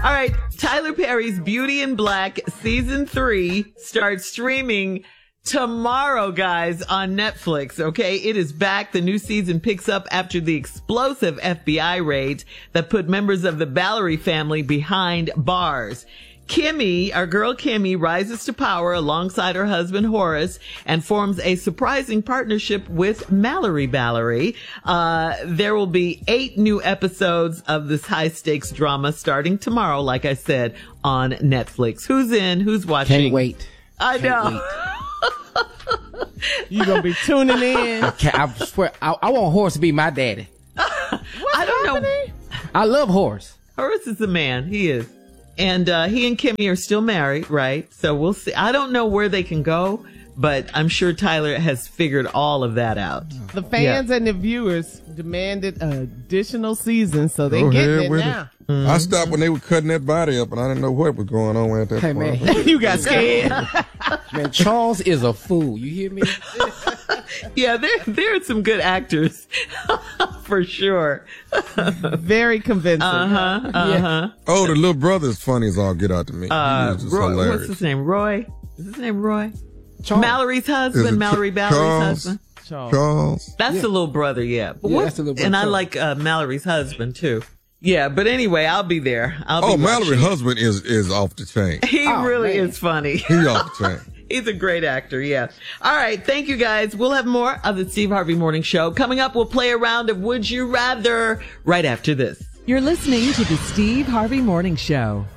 All right. Tyler Perry's Beauty in Black season 3 starts streaming tomorrow, guys, on Netflix. Okay. It is back. The new season picks up after the explosive FBI raids that put members of the Ballery family behind bars. Kimmy, our girl Kimmy, rises to power alongside her husband Horace and forms a surprising partnership with Mallory Ballery. There will be 8 new episodes of this high stakes drama starting tomorrow, like I said, on Netflix. Who's in? Who's watching? Can't wait. I know. You gonna be tuning in? I swear, I want Horace to be my daddy. I don't know. I love Horace. Horace is a man. He is. And he and Kimmy are still married, right? So we'll see. I don't know where they can go, but I'm sure Tyler has figured all of that out. The fans and the viewers demanded additional seasons, so they're getting it now. Mm-hmm. I stopped when they were cutting that body up, and I didn't know what was going on at that point. Man, you got scared. Man, Charles is a fool. You hear me? Yeah, there are some good actors, for sure. Very convincing. Yeah. Oh, the little brother is funny as all get out to me. Roy, what's his name? Roy? Is his name Roy? Charles. Mallory's husband, Mallory Ballery's husband. Charles. That's the little brother, yeah. But that's the little brother. And I like Mallory's husband too. Yeah, but anyway, I'll be there. Mallory's husband is off the chain. He really is funny. He off the chain. He's a great actor, yeah. All right, thank you guys. We'll have more of the Steve Harvey Morning Show. Coming up, we'll play a round of Would You Rather right after this. You're listening to the Steve Harvey Morning Show.